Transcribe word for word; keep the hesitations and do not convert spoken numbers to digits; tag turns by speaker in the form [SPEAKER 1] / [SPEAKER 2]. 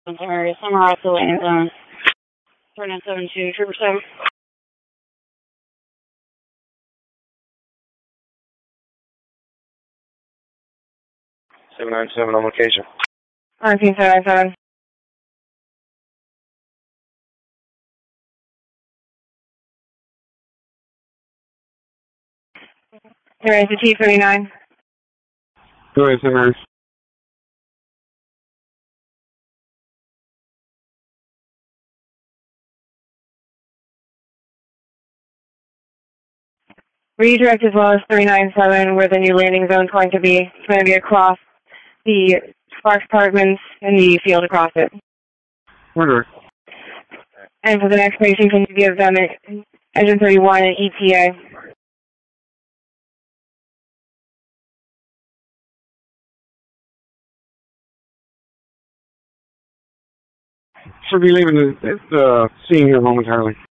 [SPEAKER 1] Sorry, Summer also landing zone. three nine seven two, Trooper seven.
[SPEAKER 2] seven nine seven on location.
[SPEAKER 1] nineteen seven seven. There is a T thirty-nine.
[SPEAKER 2] Go ahead, Simmers.
[SPEAKER 1] Redirect as well as three nine seven, where the new landing zone is going to be. It's going to be across the Sparks Apartments and the field across it.
[SPEAKER 2] Order.
[SPEAKER 1] And for the next station, can you give them Engine thirty-one and E T A?
[SPEAKER 2] Should be leaving the uh, scene here momentarily.